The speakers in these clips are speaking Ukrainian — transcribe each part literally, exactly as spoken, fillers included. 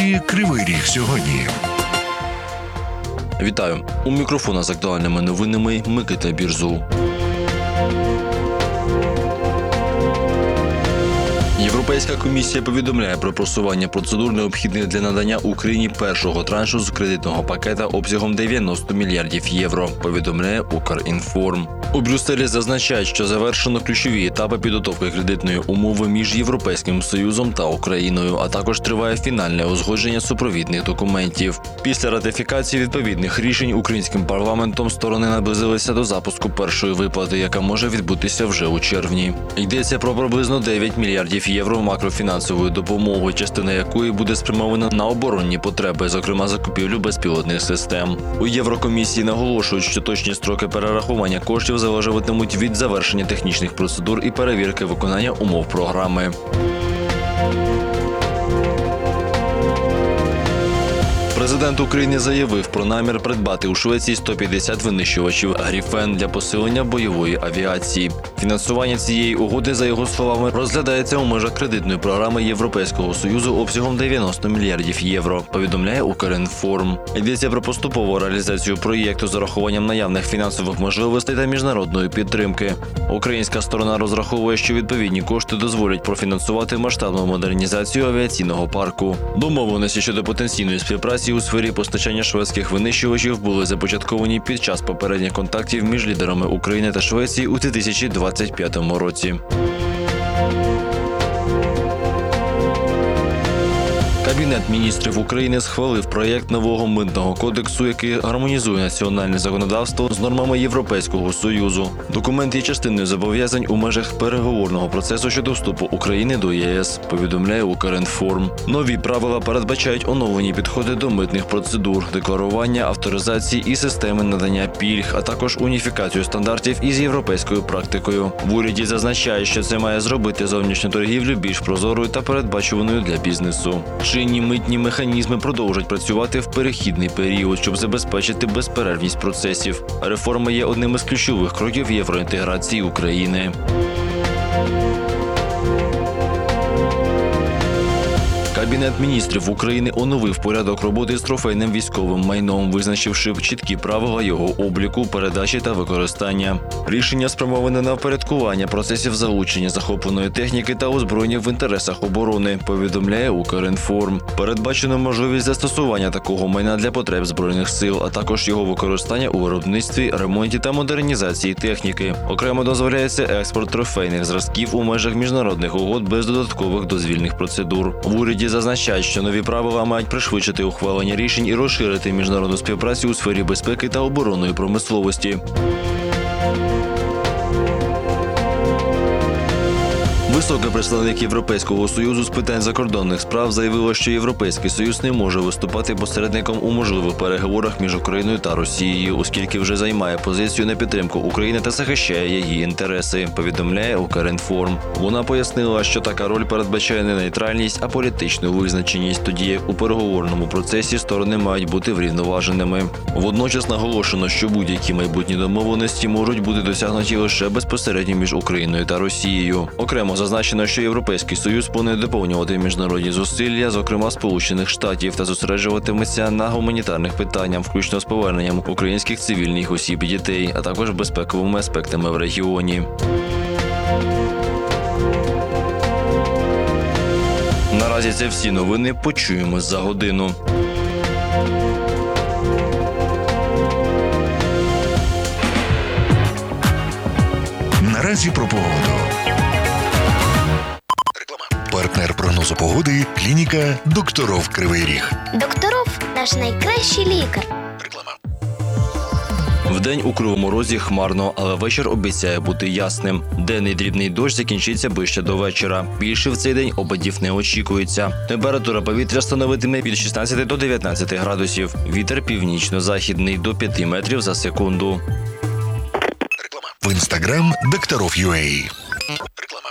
ефірі «Кривий Ріг сьогодні». Вітаю! У мікрофона з актуальними новинами Микита Бірзул. Європейська комісія повідомляє про просування процедур, необхідних для надання Україні першого траншу з кредитного пакета обсягом дев'яносто мільярдів євро, повідомляє Укрінформ. У Брюсселі зазначають, що завершено ключові етапи підготовки кредитної умови між Європейським Союзом та Україною, а також триває фінальне узгодження супровідних документів. Після ратифікації відповідних рішень українським парламентом сторони наблизилися до запуску першої виплати, яка може відбутися вже у червні. Йдеться про приблизно дев'ять мільярдів євро макрофінансової допомоги, частина якої буде спрямована на оборонні потреби, зокрема закупівлю безпілотних систем. У Єврокомісії наголошують, що точні строки перерахування коштів залежатимуть від завершення технічних процедур і перевірки виконання умов програми. Президент України заявив про намір придбати у Швеції сто п'ятдесят винищувачів «Гріпен» для посилення бойової авіації. Фінансування цієї угоди, за його словами, розглядається у межах кредитної програми Європейського Союзу обсягом дев'яносто мільярдів євро, повідомляє Укрінформ. Йдеться про поступову реалізацію проєкту з урахуванням наявних фінансових можливостей та міжнародної підтримки. Українська сторона розраховує, що відповідні кошти дозволять профінансувати масштабну модернізацію авіаційного парку. Домовленості щодо потенційної співпраці у сфері постачання шведських винищувачів були започатковані під час попередніх контактів між лідерами України та Швеції у дві тисячі двадцять п'ятому році. Кабінет міністрів України схвалив проєкт нового митного кодексу, який гармонізує національне законодавство з нормами Європейського Союзу. Документ є частиною зобов'язань у межах переговорного процесу щодо вступу України до ЄС, повідомляє Укрінформ. Нові правила передбачають оновлені підходи до митних процедур, декларування, авторизації і системи надання пільг, а також уніфікацію стандартів із європейською практикою. В уряді зазначають, що це має зробити зовнішню торгівлю більш прозорою та передбачуваною для бізнесу. Чинні митні механізми продовжать працювати в перехідний період, щоб забезпечити безперервність процесів. Реформа є одним із ключових кроків євроінтеграції України. Кабінет міністрів України оновив порядок роботи з трофейним військовим майном, визначивши чіткі правила його обліку, передачі та використання. Рішення спрямоване на впорядкування процесів залучення захопленої техніки та озброєння в інтересах оборони, повідомляє Укрінформ. Передбачено можливість застосування такого майна для потреб Збройних сил, а також його використання у виробництві, ремонті та модернізації техніки. Окремо дозволяється експорт трофейних зразків у межах міжнародних угод без додаткових дозвільних процедур. В уряді зазначають, що нові правила мають пришвидшити ухвалення рішень і розширити міжнародну співпрацю у сфері безпеки та оборонної промисловості. Високий представник Європейського Союзу з питань закордонних справ заявила, що Європейський Союз не може виступати посередником у можливих переговорах між Україною та Росією, оскільки вже займає позицію на підтримку України та захищає її інтереси, повідомляє Укрінформ. Вона пояснила, що така роль передбачає не нейтральність, а політичну визначеність, тоді як у переговорному процесі сторони мають бути врівноваженими. Водночас наголошено, що будь-які майбутні домовленості можуть бути досягнуті лише безпосередньо між Україною та Росією. Окремо зазначено, що Європейський Союз планує доповнювати міжнародні зусилля, зокрема Сполучених Штатів, та зосереджуватиметься на гуманітарних питаннях, включно з поверненням українських цивільних осіб і дітей, а також безпековими аспектами в регіоні. Наразі це всі новини. Почуємось за годину. Наразі про погоду. Партнер прогнозу погоди – клініка «Докторов Кривий Ріг». Докторов – наш найкращий лікар. Реклама. Вдень у Кривому Розі хмарно, але вечір обіцяє бути ясним. Денний дрібний дощ закінчиться ближче до вечора. Більше в цей день опадів не очікується. Температура повітря становитиме від шістнадцяти до дев'ятнадцяти градусів. Вітер північно-західний до п'яти метрів за секунду. Реклама. В інстаграм «Докторов.ua». Реклама.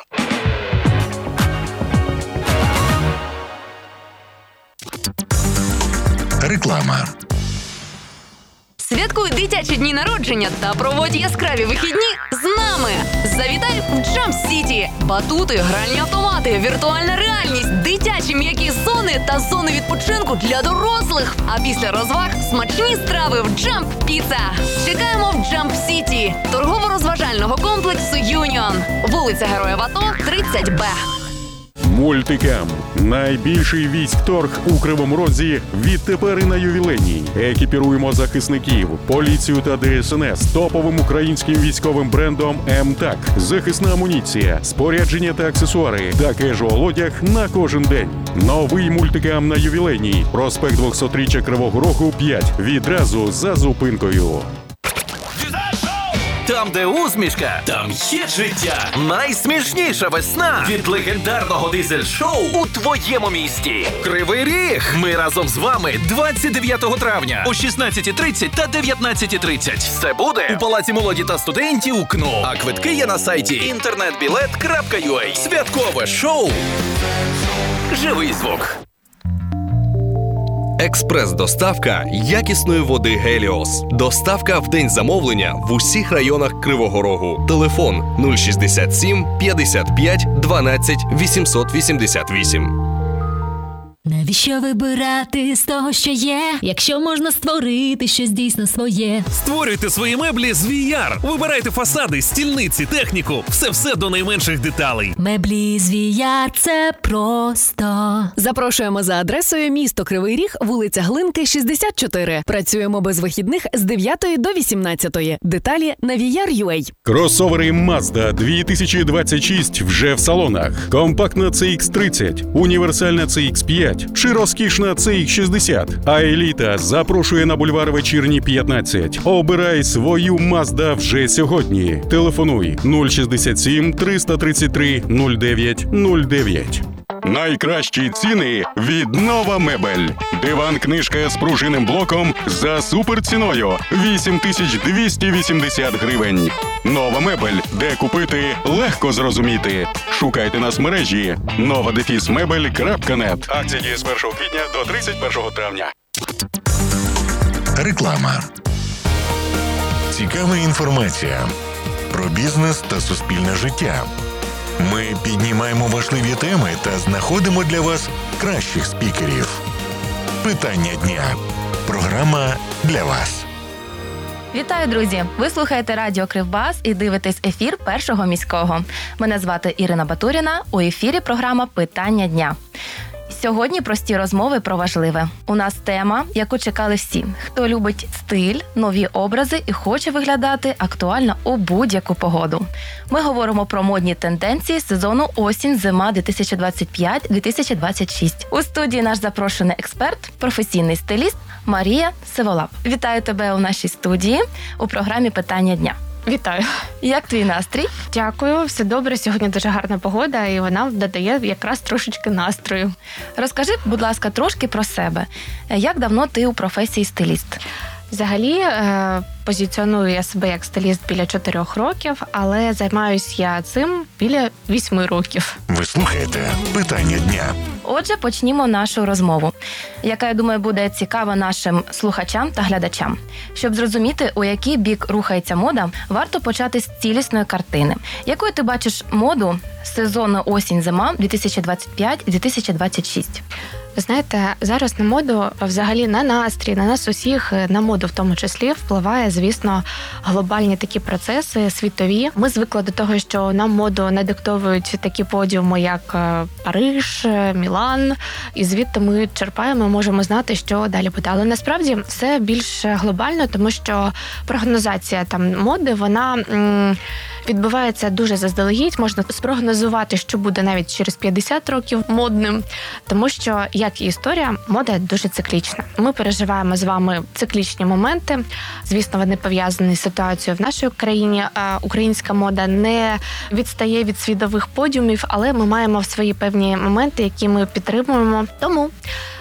Реклама. Святкуй дитячі дні народження та проводь яскраві вихідні з нами. Завітай в Jump City. Батути, гральні автомати, віртуальна реальність, дитячі м'які зони та зони відпочинку для дорослих. А після розваг смачні страви в Jump Pizza. Чекаємо в Jump City, торгово-розважального комплексу Юніон. Вулиця Героїв АТО, тридцять Б. Мультикам. Найбільший військ-торг у Кривому Розі відтепер і на ювілейній. Екіпіруємо захисників, поліцію та Де Ес Ен Ес топовим українським військовим брендом ем-так. Захисна амуніція, спорядження та аксесуари та кежуал-одяг на кожен день. Новий мультикам на ювілейній. Проспект двохсотріччя Кривого Рогу, п'ять. Відразу за зупинкою. Там, де усмішка, там є життя. Найсмішніша весна від легендарного дизель-шоу у твоєму місті. Кривий Ріг. Ми разом з вами двадцять дев'ятого травня о шістнадцятій тридцять та дев'ятнадцятій тридцять. Все буде у Палаці молоді та студентів КНУ. А квитки є на сайті інтернет-білет крапка ю а. Святкове шоу. Живий звук. Експрес-доставка якісної води «Геліос». Доставка в день замовлення в усіх районах Кривого Рогу. Телефон нуль шістдесят сім п'ятдесят п'ять дванадцять вісімсот вісімдесят вісім. Навіщо вибирати з того, що є, якщо можна створити щось дійсно своє? Створюйте свої меблі з ві ар. Вибирайте фасади, стільниці, техніку. Все-все до найменших деталей. Меблі з ві ар – це просто. Запрошуємо за адресою місто Кривий Ріг, вулиця Глинки, шістдесят чотири. Працюємо без вихідних з дев'ятої до вісімнадцятої. Деталі на ві ар крапка ю а. Кросовери Mazda дві тисячі двадцять шість вже в салонах. Компактна це ікс тридцять, універсальна це ікс п'ять чи розкішна це ікс шістдесят. А еліта запрошує на бульвар Вечірній п'ятнадцять. Обирай свою Mazda вже сьогодні. Телефонуй нуль шістдесят сім триста тридцять три нуль дев'ять нуль дев'ять. Найкращі ціни від Нова Мебель. Диван-книжка з пружинним блоком за суперціною вісім тисяч двісті вісімдесят гривень. Нова Мебель, де купити легко зрозуміти. Шукайте нас в мережі нова дефіс мебель крапка нет. Акція діє з першого квітня до тридцять першого травня. Реклама. Цікава інформація про бізнес та суспільне життя. Ми піднімаємо важливі теми та знаходимо для вас кращих спікерів. Питання дня. Програма для вас. Вітаю, друзі! Ви слухаєте радіо Кривбас і дивитесь ефір Першого міського. Мене звати Ірина Батуріна. У ефірі програма «Питання дня». Сьогодні прості розмови про важливе. У нас тема, яку чекали всі. Хто любить стиль, нові образи і хоче виглядати актуально у будь-яку погоду. Ми говоримо про модні тенденції сезону осінь-зима дві тисячі двадцять п'ять - дві тисячі двадцять шість. У студії наш запрошений експерт, професійний стиліст Марія Сиволап. Вітаю тебе у нашій студії у програмі «Питання дня». Вітаю. Як твій настрій? Дякую, все добре. Сьогодні дуже гарна погода, і вона додає якраз трошечки настрою. Розкажи, будь ласка, трошки про себе. Як давно ти у професії стиліст? Взагалі, позиціоную я себе як стиліст біля чотирьох років, але займаюся я цим біля вісьми років. Ви слухаєте «Питання дня». Отже, почнімо нашу розмову, яка, я думаю, буде цікава нашим слухачам та глядачам. Щоб зрозуміти, у який бік рухається мода, варто почати з цілісної картини. Якою ти бачиш моду сезону осінь-зима дві тисячі двадцять п'ять - дві тисячі двадцять шість? Ви знаєте, зараз на моду, взагалі на настрій, на нас усіх, на моду в тому числі, впливає, звісно, глобальні такі процеси, світові. Ми звикли до того, що нам моду надиктовують такі подіуми, як Париж, Мілан, і звідти ми черпаємо, можемо знати, що далі буде. Але насправді все більш глобально, тому що прогнозація там моди, вона м- відбувається дуже заздалегідь, можна спрогнозувати, що буде навіть через п'ятдесят років модним, тому що, як і історія, мода дуже циклічна. Ми переживаємо з вами циклічні моменти. Звісно, вони пов'язані з ситуацією в нашій країні. Українська мода не відстає від світових подіумів, але ми маємо свої певні моменти, які ми підтримуємо. Тому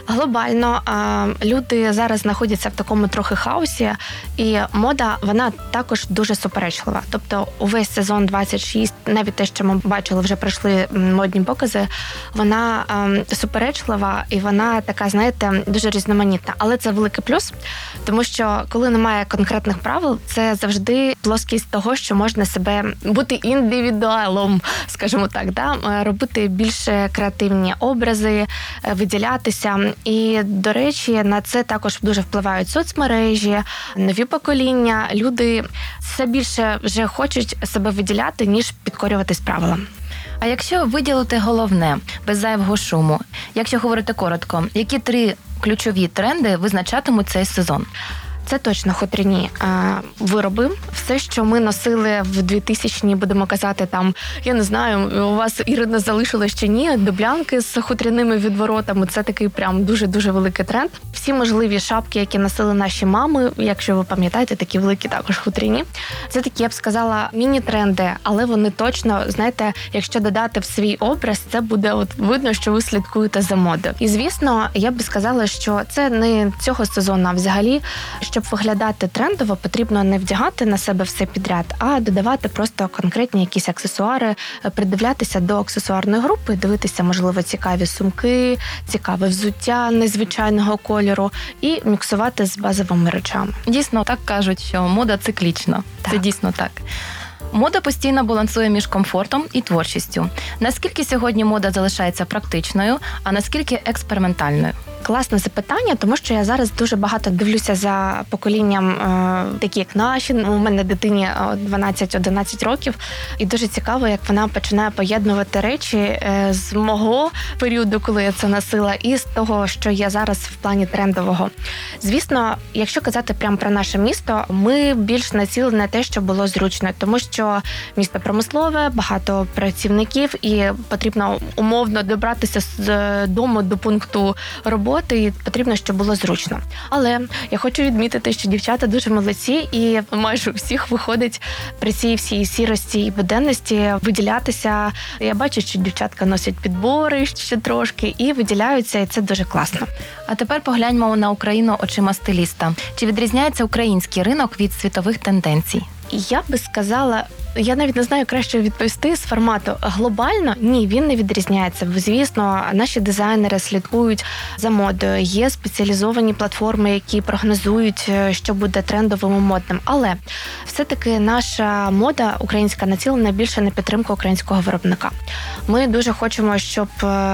Глобально люди зараз знаходяться в такому трохи хаосі, і мода, вона також дуже суперечлива. Тобто увесь сезон двадцять шість, навіть те, що ми бачили, вже пройшли модні покази, вона суперечлива і вона така, знаєте, дуже різноманітна. Але це великий плюс, тому що коли немає конкретних правил, це завжди плоскість того, що можна себе бути індивідуалом, скажімо так, да? Робити більш креативні образи, виділятися. І, до речі, на це також дуже впливають соцмережі, нові покоління. Люди все більше вже хочуть себе виділяти, ніж підкорюватись правилам. А якщо виділити головне, без зайвого шуму, якщо говорити коротко, які три ключові тренди визначатимуть цей сезон? Це точно хутряні е, вироби. Все, що ми носили в двохтисячні, будемо казати, там, я не знаю, у вас, Ірина, залишилось чи ні, дублянки з хутряними відворотами. Це такий прям дуже-дуже великий тренд. Всі можливі шапки, які носили наші мами, якщо ви пам'ятаєте, такі великі також хутряні. Це такі, я б сказала, міні-тренди, але вони точно, знаєте, якщо додати в свій образ, це буде от видно, що ви слідкуєте за модою. І, звісно, я б сказала, що це не цього сезону, а взагалі, щоб виглядати трендово, потрібно не вдягати на себе все підряд, а додавати просто конкретні якісь аксесуари, придивлятися до аксесуарної групи, дивитися, можливо, цікаві сумки, цікаве взуття незвичайного кольору і міксувати з базовими речами. Дійсно, так кажуть, що мода циклічна. Так. Це дійсно так. Мода постійно балансує між комфортом і творчістю. Наскільки сьогодні мода залишається практичною, а наскільки експериментальною? Класне запитання, тому що я зараз дуже багато дивлюся за поколінням е, такі, як наші. У мене дитині дванадцять-одинадцять років, і дуже цікаво, як вона починає поєднувати речі е, з мого періоду, коли я це носила, і з того, що є зараз в плані трендового. Звісно, якщо казати прямо про наше місто, ми більш націлені на те, що було зручно, тому що місто промислове, багато працівників, і потрібно умовно добратися з дому до пункту роботи, і потрібно, щоб було зручно. Але я хочу відмітити, що дівчата дуже молодці, і майже у всіх виходить при цій всій сірості і буденності виділятися. Я бачу, що дівчатка носять підбори ще трошки і виділяються, і це дуже класно. А тепер погляньмо на Україну очима стиліста. Чи відрізняється український ринок від світових тенденцій? Я би сказала, я навіть не знаю краще відповісти з формату. Глобально ні, він не відрізняється. Звісно, наші дизайнери слідкують за модою. Є спеціалізовані платформи, які прогнозують, що буде трендовим і модним. Але все-таки наша мода українська націлена більше на підтримку українського виробника. Ми дуже хочемо, щоб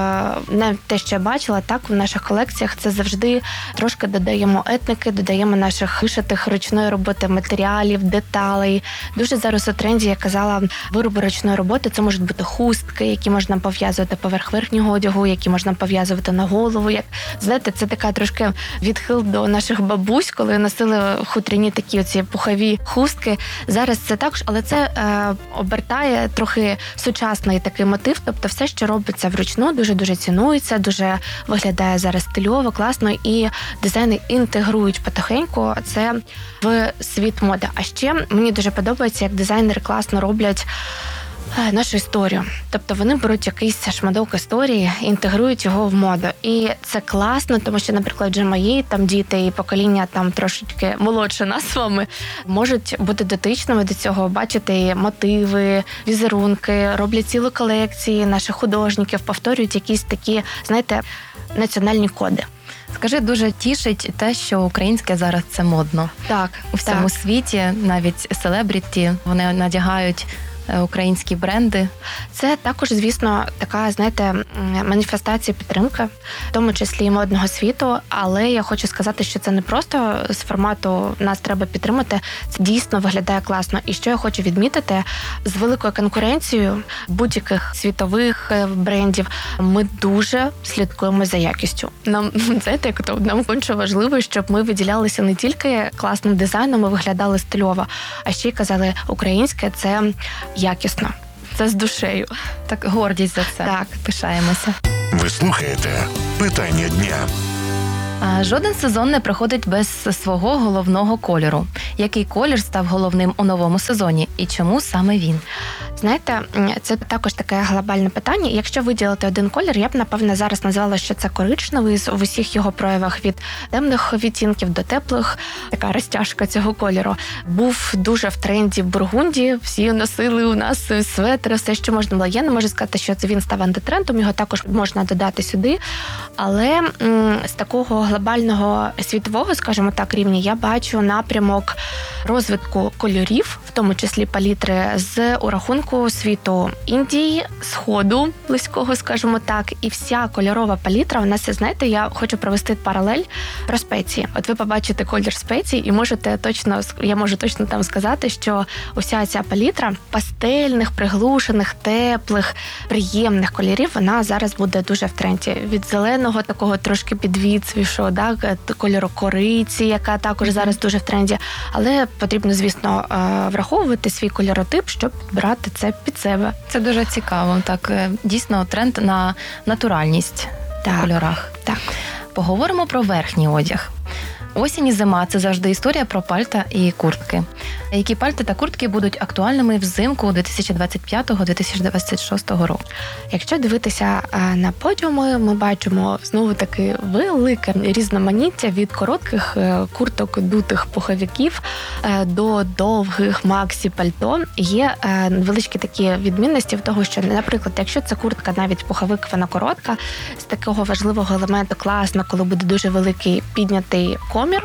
навіть те, що я бачила, так в наших колекціях це завжди трошки додаємо етники, додаємо наших вишитих ручної роботи матеріалів, деталей. Дуже зараз у тренді, я казала, вироби ручної роботи, це можуть бути хустки, які можна пов'язувати поверх верхнього одягу, які можна пов'язувати на голову. Як, знаєте, це така трошки відхил до наших бабусь, коли носили хутряні такі оці пухові хустки. Зараз це також, але це е, обертає трохи сучасний такий мотив, тобто все, що робиться вручну, дуже-дуже цінується, дуже виглядає зараз стильово, класно, і дизайни інтегрують потихеньку це в світ моди. А ще мені дуже подобається, як дизайнери класно роблять нашу історію. Тобто вони беруть якийсь шматок історії, інтегрують його в моду. І це класно, тому що, наприклад, вже мої там діти і покоління там трошечки молодше нас з вами можуть бути дотичними до цього, бачити мотиви, візерунки, роблять цілі колекції наших художників, повторюють якісь такі, знаєте, національні коди. Скажи, дуже тішить те, що українське зараз це модно. Так. У всьому так. світі, навіть селебріті, вони надягають українські бренди. Це також, звісно, така, знаєте, маніфестація підтримки, в тому числі і модного світу, але я хочу сказати, що це не просто з формату «нас треба підтримати», це дійсно виглядає класно. І що я хочу відмітити, з великою конкуренцією будь-яких світових брендів ми дуже слідкуємо за якістю. Нам, знаєте, як то, нам конче важливо, щоб ми виділялися не тільки класним дизайном, ми виглядали стильово, а ще й казали, українське – це якісно. Це з душею. Так, гордість за це. Так. Пишаємося. Ви слухаєте «Питання дня». Жоден сезон не проходить без свого головного кольору. Який колір став головним у новому сезоні і чому саме він? Знаєте, це також таке глобальне питання. Якщо виділити один колір, я б, напевно, зараз назвала, що це коричневий в усіх його проявах, від темних відтінків до теплих. Така розтяжка цього кольору. Був дуже в тренді в Бургундії. Всі носили у нас светри, все, що можна було. Я не можу сказати, що це він став антитрендом, його також можна додати сюди. Але м, з такого глобального світового, скажімо так, рівня я бачу напрямок розвитку кольорів, в тому числі палітри, з урахунку світу Індії, Сходу, близького, скажімо так, і вся кольорова палітра у нас, знаєте, я хочу провести паралель про спеції. От ви побачите колір спецій і можете точно, я можу точно там сказати, що уся ця палітра пастельних, приглушених, теплих, приємних кольорів, вона зараз буде дуже в тренді. Від зеленого такого трошки підвіцвішого, да, кольору кориці, яка також зараз дуже в тренді, але потрібно, звісно, враховувати свій кольоротип, щоб брати це під себе. Це дуже цікаво. Так, дійсно, тренд на натуральність так, в кольорах. Так. Поговоримо про верхній одяг. Осінь і зима – це завжди історія про пальта і куртки. Які пальта та куртки будуть актуальними взимку дві тисячі двадцять п'ятого - дві тисячі двадцять шостого року? Якщо дивитися на подіуми, ми бачимо знову-таки велике різноманіття від коротких курток, дутих пуховиків до довгих максі-пальто. Є величкі такі відмінності в того, що, наприклад, якщо це куртка, навіть пуховик, вона коротка, з такого важливого елементу класно, коли буде дуже великий піднятий комір.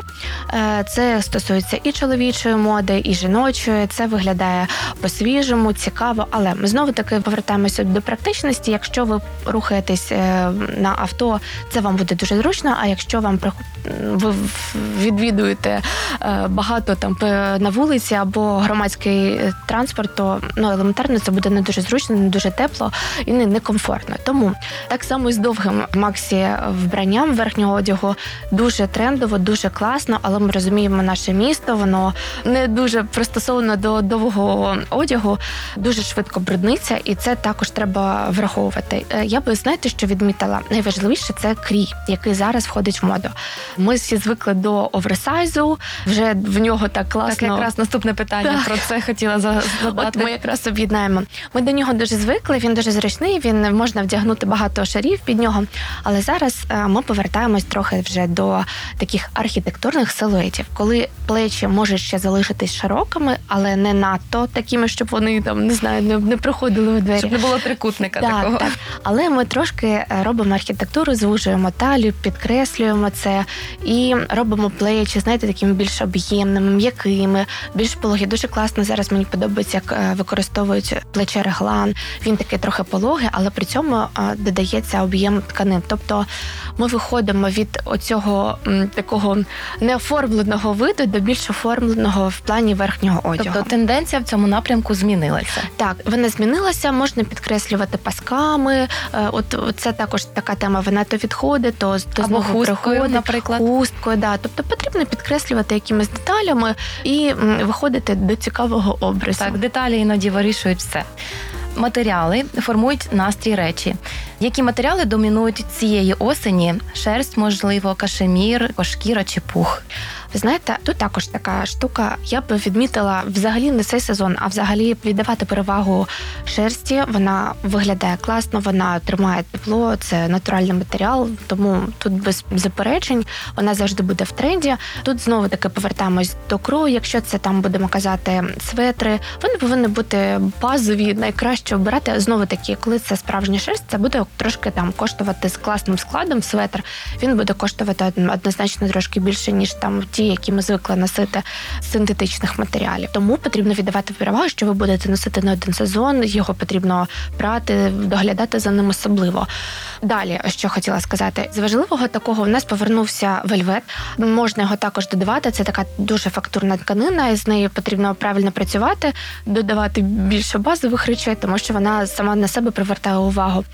Це стосується і чоловічої моди, і жіночої. Це виглядає по-свіжому, цікаво. Але ми знову-таки повертаємося до практичності. Якщо ви рухаєтесь на авто, це вам буде дуже зручно, а якщо вам ви відвідуєте багато там на вулиці або громадський транспорт, то ну, елементарно це буде не дуже зручно, не дуже тепло і не, не комфортно. Тому так само і з довгим максі-вбранням верхнього одягу дуже трендово, дуже класно, але ми розуміємо, наше місто, воно не дуже пристосовано до довгого одягу, дуже швидко брудниться, і це також треба враховувати. Я би, знаєте, що відмітила? Найважливіше – це крій, який зараз входить в моду. Ми всі звикли до оверсайзу, вже в нього так класно. Так, якраз наступне питання, так. Про це хотіла задати. От ми якраз об'єднаємо. Ми до нього дуже звикли, він дуже зручний, він можна вдягнути багато шарів під нього, але зараз ми повертаємось трохи вже до таких архітектурних силуетів, коли плечі можуть ще залишитись широкими, але не надто такими, щоб вони там, не знаю, не, не проходили у двері. Щоб не було трикутника так, такого. Так. Але ми трошки робимо архітектуру, звужуємо талію, підкреслюємо це і робимо плечі, знаєте, такими більш об'ємними, м'якими, більш пологі. Дуже класно зараз мені подобається, як використовують плече реглан. Він такий трохи пологий, але при цьому додається об'єм тканин. Тобто ми виходимо від оцього такого неоформленого виду до більш оформленого в плані верхнього одягу. Тобто тенденція в цьому напрямку змінилася? Так, вона змінилася, можна підкреслювати пасками. От це також така тема, вона то відходить, то, то або знову хусткою, приходить. наприклад. Хусткою, да. Тобто потрібно підкреслювати якимись деталями і виходити до цікавого образу. Так, деталі іноді вирішують все. Матеріали формують настрій речі. Які матеріали домінують цієї осені? Шерсть, можливо, кашемір, кошкіра чи пух? Ви знаєте, тут також така штука, я б відмітила взагалі не цей сезон, а взагалі віддавати перевагу шерсті. Вона виглядає класно, вона тримає тепло, це натуральний матеріал, тому тут без заперечень, вона завжди буде в тренді. Тут знову таки повертаємось до крою, якщо це там, будемо казати, светри, вони повинні бути базові, найкраще обирати. Знову таки, коли це справжня шерсть, це буде трошки там коштувати з класним складом светр, він буде коштувати однозначно трошки більше, ніж там ті, які ми звикли носити з синтетичних матеріалів. Тому потрібно віддавати перевагу, що ви будете носити на один сезон, його потрібно прати, доглядати за ним особливо. Далі, що хотіла сказати, з важливого такого в нас повернувся вельвет. Можна його також додавати, це така дуже фактурна тканина, і з нею потрібно правильно працювати, додавати більше базових речей, тому що вона сама на себе привертає увагу.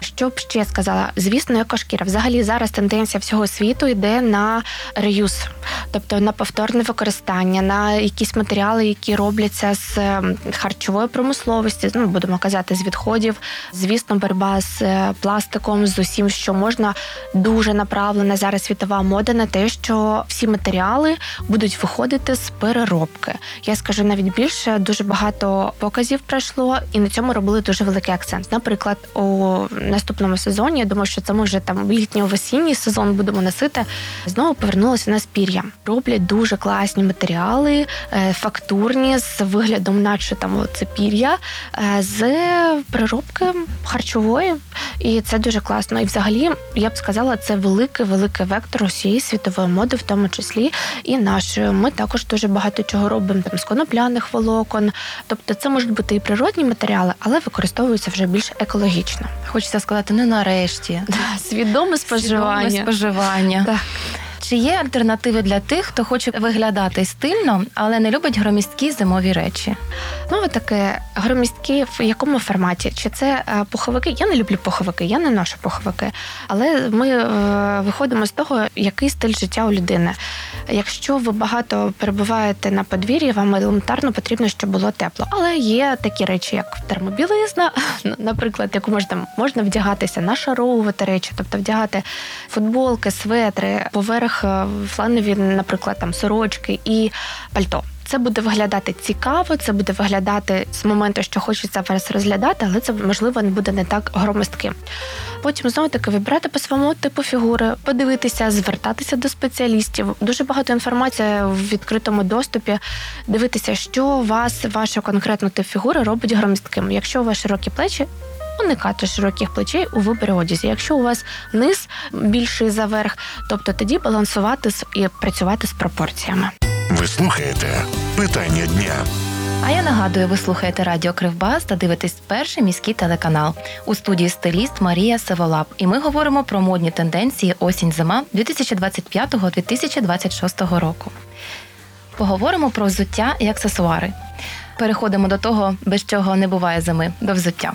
Що б ще сказала? Звісно, екошкіра. Взагалі зараз тенденція всього світу йде на реюз, тобто на повторне використання, на якісь матеріали, які робляться з харчової промисловості, ну, будемо казати, з відходів. Звісно, боротьба з пластиком, з усім, що можна. Дуже направлена зараз світова мода на те, що всі матеріали будуть виходити з переробки. Я скажу навіть більше, дуже багато показів пройшло, і на цьому робили дуже великий акцент. Наприклад, у наступному сезоні, я думаю, що це ми вже там літньо-осінній сезон будемо носити, знову повернулося на пір'я. Роблять дуже класні матеріали, фактурні, з виглядом, наче там це пір'я, з переробки харчової. І це дуже класно. І взагалі, я б сказала, це великий-великий вектор усієї світової моди, в тому числі і нашої. Ми також дуже багато чого робимо там з конопляних волокон. Тобто це можуть бути і природні матеріали, але використовуються вже більш екологічно. Хочеться сказати, ну нарешті. Да, свідоме споживання. Свідоме споживання. Так. Чи є альтернативи для тих, хто хоче виглядати стильно, але не любить громісткі зимові речі? Ну, ви таке, громісткі в якому форматі? Чи це пуховики? Я не люблю пуховики, я не ношу пуховики. Але ми е, виходимо з того, який стиль життя у людини. Якщо ви багато перебуваєте на подвір'ї, вам елементарно потрібно, щоб було тепло. Але є такі речі, як термобілизна, наприклад, яку можна, можна вдягатися, нашаровувати речі, тобто вдягати футболки, светри, поверх фланові, наприклад, там сорочки і пальто. Це буде виглядати цікаво, це буде виглядати з моменту, що хочеться вас розглядати, але це, можливо, не буде не так громоздким. Потім, знову-таки, вибирати по своєму типу фігури, подивитися, звертатися до спеціалістів. Дуже багато інформації в відкритому доступі. Дивитися, що вас, вашу конкретну тип фігури робить громоздким. Якщо у вас широкі плечі, уникати широких плечей у виборі одязі. Якщо у вас низ більший за верх, тобто тоді балансувати і працювати з пропорціями. Ви слухаєте «Питання дня». А я нагадую, ви слухаєте радіо Кривбас та дивитесь перший міський телеканал. У студії стиліст Марія Севолап. І ми говоримо про модні тенденції осінь-зима дві тисячі двадцять п'ятого - дві тисячі двадцять шостого року. Поговоримо про взуття і аксесуари. Переходимо до того, без чого не буває зими, до взуття.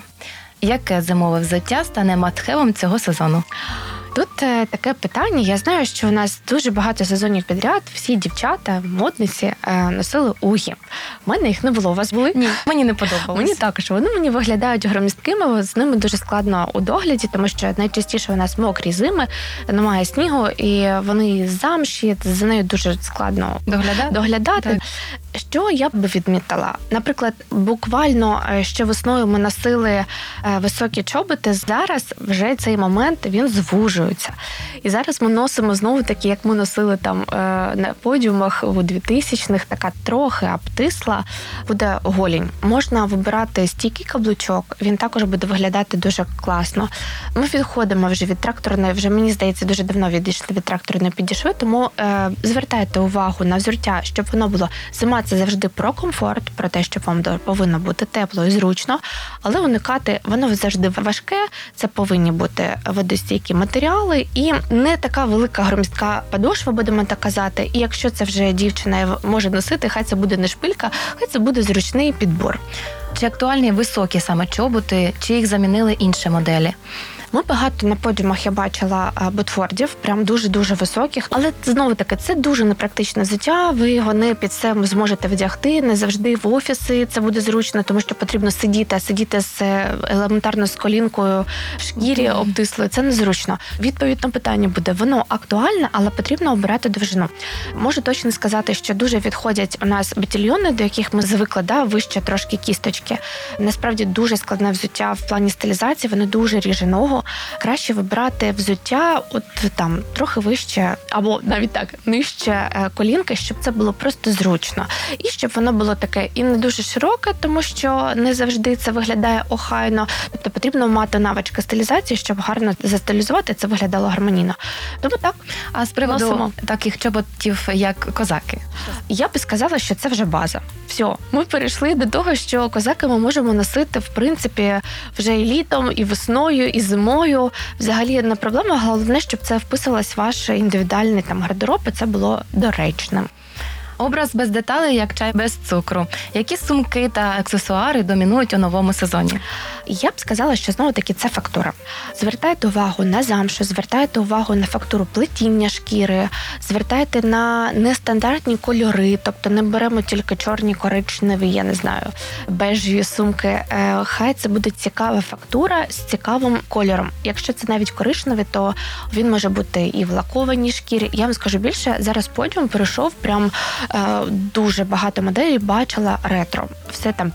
Яке зимове взуття стане мастхевом цього сезону? Тут е, таке питання. Я знаю, що у нас дуже багато сезонів підряд всі дівчата, модниці е, носили угі. У мене їх не було. У вас були? Ні, мені не подобалось. Мені також. Вони мені виглядають громісткими, з ними дуже складно у догляді, тому що найчастіше у нас мокрі зими, немає снігу, і вони замші, за нею дуже складно доглядати. доглядати. Так. Що я б відмітила? Наприклад, буквально ще весною ми носили високі чоботи, зараз вже цей момент він звужується. І зараз ми носимо знову такі, як ми носили там на подіумах у двотисячних, така трохи обтисла, буде голінь. Можна вибирати стійкий каблучок, він також буде виглядати дуже класно. Ми відходимо вже від тракторної, вже, мені здається, дуже давно відійшли від тракторної підішви, тому е, звертайте увагу на взуття, щоб воно було зима. Це завжди про комфорт, про те, що вам повинно бути тепло і зручно, але уникати, воно завжди важке, це повинні бути водостійкі матеріали і не така велика громістка подошва, будемо так казати. І якщо це вже дівчина може носити, хай це буде не шпилька, хай це буде зручний підбор. Чи актуальні високі саме чоботи, чи їх замінили інші моделі? Ми багато на подіумах я бачила ботфордів, прям дуже-дуже високих, але знову-таки це дуже непрактичне взуття, ви його не під себе зможете вдягти, не завжди в офіси це буде зручно, тому що потрібно сидіти, а сидіти з елементарно з колінкою в шкірі mm-hmm. обтислою, це незручно. Відповідь на питання буде, воно актуальне, але потрібно обирати довжину. Можу точно сказати, що дуже відходять у нас батальйони, до яких ми звикли, да, вище трошки кісточки. Насправді дуже складне взуття в плані стилізації, воно дуже ріже ногу. Краще вибирати взуття от там трохи вище, або навіть так, нижче колінки, щоб це було просто зручно. І щоб воно було таке і не дуже широке, тому що не завжди це виглядає охайно. Тобто потрібно мати навички стилізації, щоб гарно застилізувати, це виглядало гармонійно. Тому так. А з приводу носимо. Таких чоботів, як козаки? Я би сказала, що це вже база. Все, ми перейшли до того, що козаки ми можемо носити, в принципі, вже і літом, і весною, і зимою. Взагалі не проблема, головне, щоб це вписалось в ваш індивідуальний там гардероб, і це було доречним. Образ без деталей, як чай без цукру. Які сумки та аксесуари домінують у новому сезоні? Я б сказала, що знову-таки це фактура. Звертайте увагу на замшу, звертайте увагу на фактуру плетіння шкіри, звертайте на нестандартні кольори, тобто не беремо тільки чорні, коричневі, я не знаю, бежеві сумки. Хай це буде цікава фактура з цікавим кольором. Якщо це навіть коричневий, то він може бути і в лакованій шкірі. Я вам скажу більше, зараз подіум перейшов прям е, дуже багато моделей, бачила ретро. Все там